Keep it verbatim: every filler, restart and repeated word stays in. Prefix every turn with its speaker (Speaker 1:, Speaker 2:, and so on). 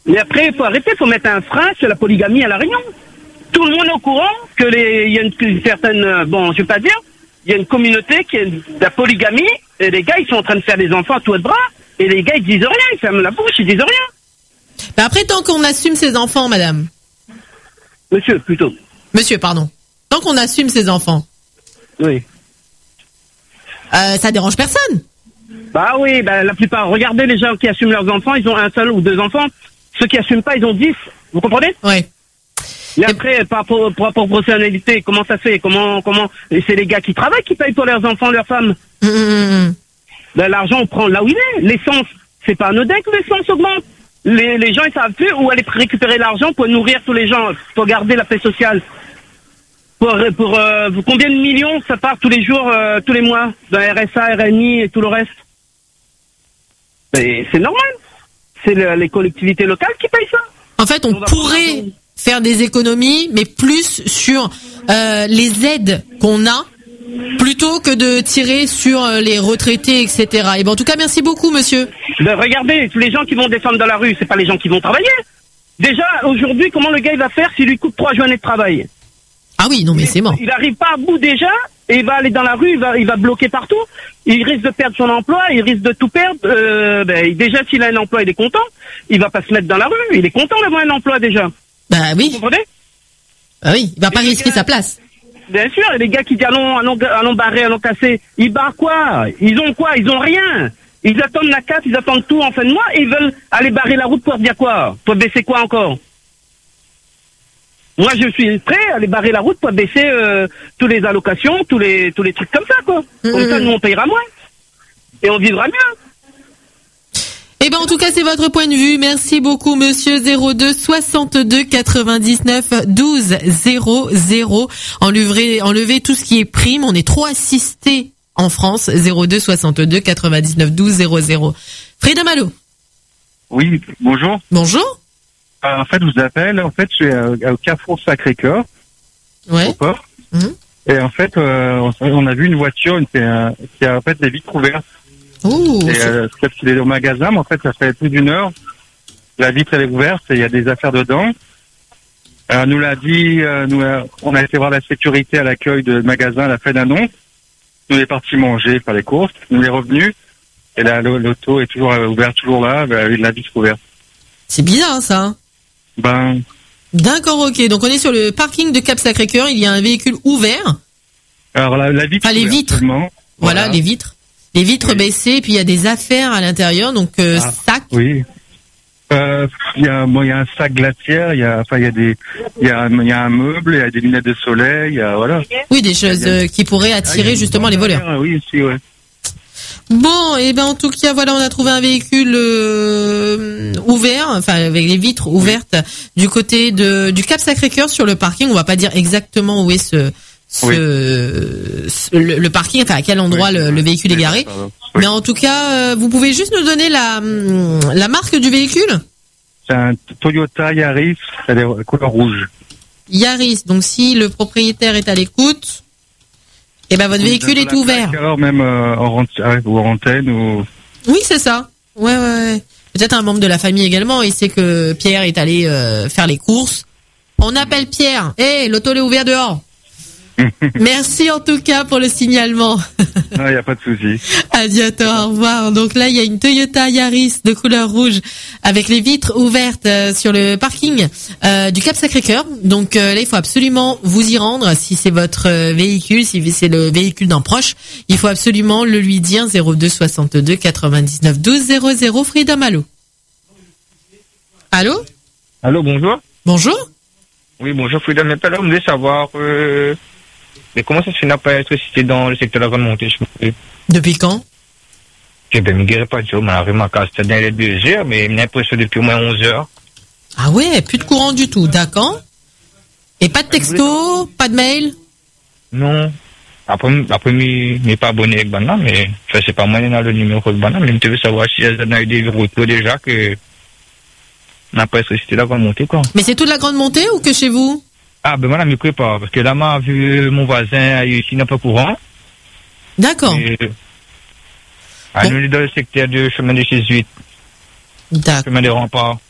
Speaker 1: Mais après, il faut arrêter, il faut mettre un frein sur la polygamie à La Réunion. Tout le monde est au courant que les, il y a une, une certaine, bon, je vais pas dire, il y a une communauté qui est de la polygamie, et les gars, ils sont en train de faire des enfants à tout de bras, et les gars, ils disent rien, ils ferment la bouche, ils disent rien.
Speaker 2: Ben après, tant qu'on assume ses enfants, madame.
Speaker 1: Monsieur, plutôt.
Speaker 2: Monsieur, pardon. Tant qu'on assume ses enfants.
Speaker 1: Oui.
Speaker 2: Euh, ça dérange personne.
Speaker 1: Bah oui, bah la plupart. Regardez les gens qui assument leurs enfants, ils ont un seul ou deux enfants. Ceux qui assument pas, ils ont dix. Vous comprenez?
Speaker 2: Oui.
Speaker 1: Et après, par rapport par rapport aux personnalités, comment ça fait? Comment comment et c'est les gars qui travaillent qui payent pour leurs enfants, leurs femmes.
Speaker 2: Mmh, mmh.
Speaker 1: Ben, l'argent, on prend là où il est. L'essence, c'est pas anodin que l'essence augmente. Les, les gens, ils savent plus où aller récupérer l'argent pour nourrir tous les gens, pour garder la paix sociale. Pour, pour euh, combien de millions ça part tous les jours, euh, tous les mois, dans R S A, R N I et tout le reste. Ben, c'est normal. C'est le, les collectivités locales qui payent ça.
Speaker 2: En fait, on, on pourrait faire des économies, mais plus sur euh, les aides qu'on a, plutôt que de tirer sur les retraités, et cetera. Et ben, en tout cas, merci beaucoup, monsieur.
Speaker 1: Ben, regardez, tous les gens qui vont descendre dans la rue, c'est pas les gens qui vont travailler. Déjà, aujourd'hui, comment le gars il va faire s'il lui coupe trois journées de travail?
Speaker 2: Ah oui, non mais
Speaker 1: il,
Speaker 2: c'est mort.
Speaker 1: Il arrive pas à bout déjà, et il va aller dans la rue, il va, il va bloquer partout. Il risque de perdre son emploi, il risque de tout perdre. Euh, ben, déjà, s'il a un emploi, il est content. Il va pas se mettre dans la rue, il est content d'avoir un emploi déjà.
Speaker 2: Bah oui.
Speaker 1: Vous comprenez?
Speaker 2: Ah oui, il va pas risquer sa place.
Speaker 1: Bien sûr, et les gars qui disent allons, allons, allons barrer, allons casser, ils barrent quoi? Ils ont quoi? Ils ont rien. Ils attendent la casse, ils attendent tout en fin de mois, et ils veulent aller barrer la route pour dire quoi? Pour baisser quoi encore? Moi, je suis prêt à aller barrer la route pour baisser euh, tous les allocations, tous les tous les trucs comme ça, quoi. Mmh. Comme ça, nous, on payera moins. Et on vivra mieux.
Speaker 2: Eh ben, en tout cas, c'est votre point de vue. Merci beaucoup, monsieur. Zéro deux soixante-deux quatre-vingt-dix-neuf douze zéro zéro. Enlevez, enlevez tout ce qui est prime. On est trop assistés en France. Zéro deux soixante-deux quatre-vingt-dix-neuf douze zéro zéro. Frida Malo.
Speaker 3: Oui, bonjour.
Speaker 2: Bonjour.
Speaker 3: Euh, en fait, je vous appelle. En fait, je suis euh, au Carrefour Sacré-Cœur.
Speaker 2: Ouais.
Speaker 3: Au port.
Speaker 2: Mmh.
Speaker 3: Et en fait, euh, on a vu une voiture qui a, qui a en fait les vitres ouvertes.
Speaker 2: Ouh.
Speaker 3: Et euh, peut-être qu'il est au magasin, mais en fait, ça fait plus d'une heure. La vitre elle est ouverte et il y a des affaires dedans. Euh, nous l'a dit, euh, nous, euh, on a été voir la sécurité à l'accueil de magasin à la fin d'annonce. Nous, on est partis manger, faire les courses. Nous, on est revenus. Et là, l'auto est toujours euh, ouverte, toujours là, avec la vitre ouverte.
Speaker 2: C'est bizarre, ça.
Speaker 3: Ben.
Speaker 2: D'accord, ok. Donc, on est sur le parking de Cap Sacré-Cœur. Il y a un véhicule ouvert.
Speaker 3: Alors, la, la vitre.
Speaker 2: Enfin, les vitres.
Speaker 3: Voilà,
Speaker 2: voilà, les vitres. Les vitres oui. baissées, puis il y a des affaires à l'intérieur, donc euh,
Speaker 3: ah,
Speaker 2: sac.
Speaker 3: Oui. Euh, il y a, bon, il y a un sac glaciaire, il y a, enfin, il y a des, il y a, il y a un meuble, il y a des lunettes de soleil, il y a, voilà.
Speaker 2: Oui, des choses euh, qui pourraient attirer ah, justement les voleurs.
Speaker 3: Ah, oui, si, ouais.
Speaker 2: Bon, et ben en tout cas, voilà, on a trouvé un véhicule euh, ouvert, enfin avec les vitres ouvertes du côté de du Cap Sacré-Cœur sur le parking. On va pas dire exactement où est ce, ce, oui. ce le, le parking, enfin à quel endroit oui, le, le véhicule est garé. Oui. Mais en tout cas, euh, vous pouvez juste nous donner la la marque du véhicule?
Speaker 3: C'est un Toyota Yaris, c'est la couleur rouge.
Speaker 2: Yaris. Donc si le propriétaire est à l'écoute. Eh ben, votre oui, véhicule est ouvert.
Speaker 3: Alors même euh, en, ou en antenne ou.
Speaker 2: Oui, c'est ça. Ouais, ouais, ouais. Peut-être un membre de la famille également. Il sait que Pierre est allé euh, faire les courses. On appelle Pierre. Hé, hey, l'auto est ouvert dehors. Merci en tout cas pour le signalement.
Speaker 3: Non, il n'y a pas de souci.
Speaker 2: À bientôt, au revoir. Donc là, il y a une Toyota Yaris de couleur rouge avec les vitres ouvertes euh, sur le parking euh, du Cap Sacré-Cœur. Donc euh, là, il faut absolument vous y rendre. Si c'est votre euh, véhicule, si c'est le véhicule d'un proche, il faut absolument le lui dire. Zéro deux soixante-deux quatre-vingt-dix-neuf douze zéro zéro. Freedom, allô. Allô.
Speaker 4: Allô, bonjour.
Speaker 2: Bonjour.
Speaker 4: Oui, bonjour Freedom. Mais tout à l'heure, on voulait savoir... Euh... Mais comment ça se fait n'a pas électricité dans le secteur de la Grande Montée, je me rappelle.
Speaker 2: Depuis quand?
Speaker 4: Je ne me dirai pas, je m'en avais ma casse dans les deux heures, mais j'ai l'impression depuis au moins onze heures.
Speaker 2: Ah ouais, plus de courant du tout, d'accord. Et pas de texto, pas de mail?
Speaker 4: Non. Après, après, je n'ai pas abonné avec Bana, mais je ne sais pas moi, il y a le numéro de Bana, mais je veux savoir si il y a des retours déjà que n'a pas électricité de la Grande Montée, quoi.
Speaker 2: Mais c'est toute la Grande Montée ou que chez vous?
Speaker 4: Ah, ben voilà, je me prépare, parce que là, m'a vu mon voisin, ici, n'a pas courant.
Speaker 2: D'accord.
Speaker 4: Et, ah, bon. Nous, on est dans le secteur du chemin des Jésuites.
Speaker 2: D'accord.
Speaker 4: Chemin des Remparts.